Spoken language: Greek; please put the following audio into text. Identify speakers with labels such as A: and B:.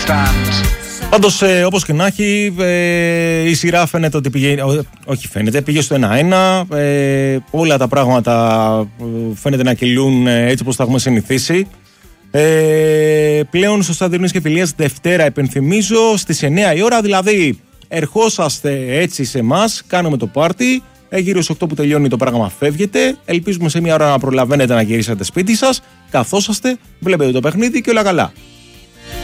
A: Πάντως, όπως και να έχει, η σειρά φαίνεται ότι πήγε στο 1-1. Όλα τα πράγματα φαίνεται να κυλούν έτσι όπως τα έχουμε συνηθίσει. Πλέον στο Στάδιο Ειρήνης και Φιλίας Δευτέρα, επενθυμίζω, στις 9 η ώρα, δηλαδή ερχόσαστε έτσι σε εμάς, κάνουμε το πάρτι. Γύρω στις 8 που τελειώνει το πράγμα φεύγετε. Ελπίζουμε σε μια ώρα να προλαβαίνετε να γυρίσετε σπίτι σας. Καθόσαστε, βλέπετε το παιχνίδι και όλα καλά.